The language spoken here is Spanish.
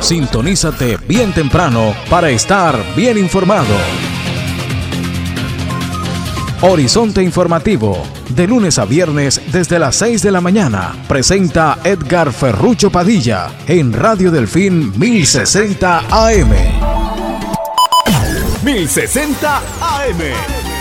Sintonízate bien temprano para estar bien informado. Horizonte Informativo, de lunes a viernes desde las 6 de la mañana, presenta Edgar Ferrucho Padilla en Radio Delfín 1060 AM. 1060 AM.